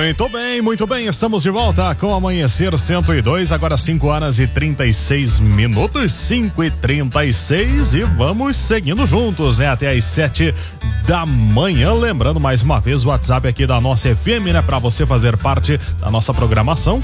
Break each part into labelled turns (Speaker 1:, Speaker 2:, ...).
Speaker 1: Muito bem, estamos de volta com o Amanhecer 102, agora 5 horas e 36 minutos, 5h36, e vamos seguindo juntos, né, até as 7 da manhã, lembrando mais uma vez o WhatsApp aqui da nossa FM, né, pra você fazer parte da nossa programação,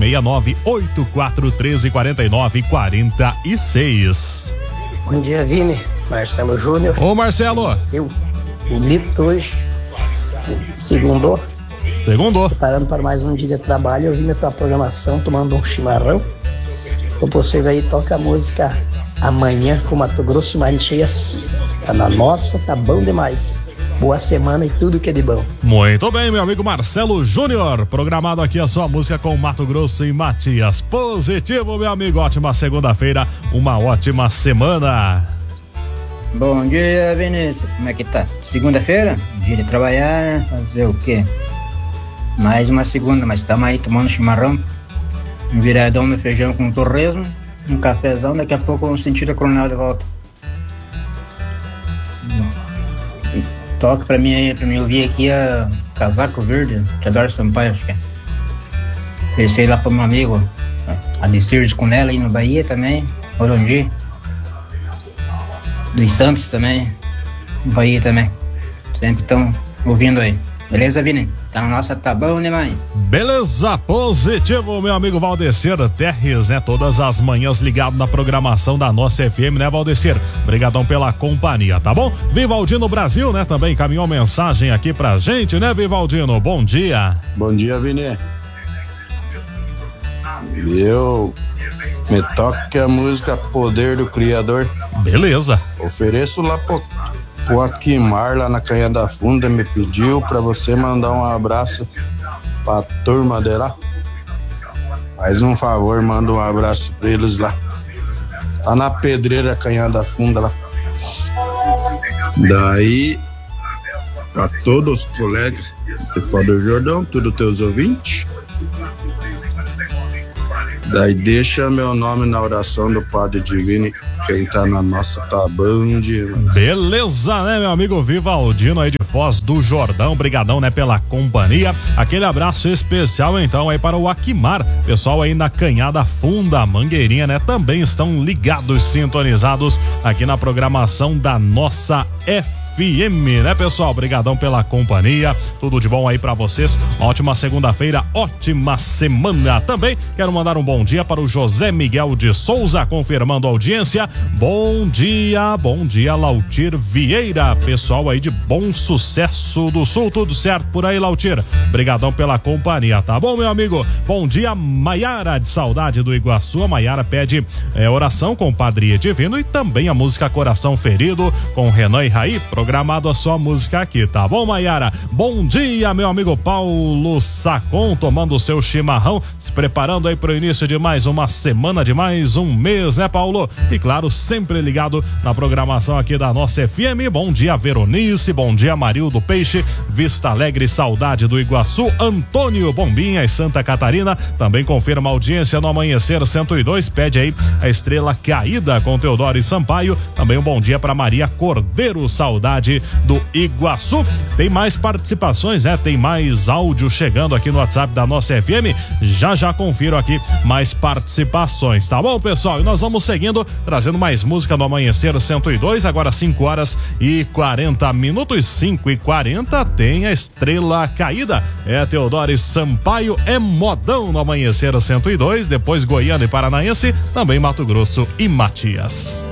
Speaker 1: 469-8413-4946.
Speaker 2: Bom dia, Vini, Marcelo Júnior.
Speaker 1: Ô Marcelo.
Speaker 2: Eu, bonito hoje, Segundou. Preparando para mais um dia de trabalho, eu vim na tua programação tomando um chimarrão. O possível aí toca a música Amanhã com Mato Grosso e Matias. Tá na nossa, tá bom demais. Boa semana e tudo que é de bom.
Speaker 1: Muito bem, meu amigo Marcelo Júnior, programado aqui a sua música com Mato Grosso e Matias. Positivo, meu amigo, ótima segunda-feira, uma ótima semana.
Speaker 3: Bom dia, Vinícius, como é que tá? Segunda-feira, dia de trabalhar, fazer o quê? Mais uma segunda, mas estamos aí tomando chimarrão, um viradão no feijão com torresmo, um cafezão, daqui a pouco vamos sentir a coronel de volta. Toca pra mim aí, pra mim ouvir aqui a Casaco Verde, Teodoro Sampaio, acho que é. Pensei lá pro meu amigo, a Desirdes com ela aí no Bahia também, Orongi. Dos Santos também, Bahia também. Sempre estão ouvindo aí. Beleza, Vini? Tá na nossa, tá bom demais.
Speaker 1: Beleza, positivo, meu amigo Valdecir Terres, né? Todas as manhãs ligado na programação da nossa FM, né, Valdecir? Obrigadão pela companhia, tá bom? Vivaldino Brasil, né? Também encaminhou mensagem aqui pra gente, né, Vivaldino? Bom dia.
Speaker 4: Bom dia, Vini. Eu me toque a música Poder do Criador.
Speaker 1: Beleza.
Speaker 4: Ofereço lá pro Aquimar, lá na Canha da Funda, me pediu pra você mandar um abraço pra turma de lá. Faz um favor, manda um abraço pra eles lá. Tá na pedreira Canha da Funda lá. Daí, a todos os colegas de Foda do Jordão, todos teus ouvintes. Daí deixa meu nome na oração do Padre Divino. Quem tá na nossa tá bom demais.
Speaker 1: Beleza, né, meu amigo Vivaldino aí de Foz do Jordão, brigadão, né, pela companhia. Aquele abraço especial então aí para o Aquimar, pessoal aí na Canhada Funda, Mangueirinha, né, também estão ligados, sintonizados aqui na programação da nossa FM, né, pessoal? Obrigadão pela companhia, tudo de bom aí pra vocês, uma ótima segunda-feira, ótima semana. Também quero mandar um bom dia para o José Miguel de Souza, confirmando a audiência. Bom dia Lautir Vieira, pessoal aí de Bom Sucesso do Sul, tudo certo por aí, Lautir? Obrigadão pela companhia, tá bom, meu amigo? Bom dia, Maiara de Saudade do Iguaçu. A Maiara pede oração com o Padre Divino e também a música Coração Ferido com Renan e Raí, programado a sua música aqui, tá bom, Maiara? Bom dia, meu amigo Paulo Sacon, tomando o seu chimarrão, se preparando aí pro início de mais uma semana, de mais um mês, né, Paulo? E claro, sempre ligado na programação aqui da nossa FM. Bom dia, Veronice, bom dia, Marildo Peixe, Vista Alegre, Saudade do Iguaçu, Antônio Bombinhas, Santa Catarina, também confirma a audiência no Amanhecer 102, pede aí a Estrela Caída com Teodoro e Sampaio, também um bom dia para Maria Cordeiro, Saudade do Iguaçu. Tem mais participações, né? Tem mais áudio chegando aqui no WhatsApp da nossa FM. Já confiro aqui mais participações, tá bom, pessoal? E nós vamos seguindo, trazendo mais música no Amanhecer 102, agora 5 horas e 40 minutos, 5h40, tem a Estrela Caída. É Teodoro e Sampaio, é modão no Amanhecer 102, depois Goiânia e Paranaense, também Mato Grosso e Matias.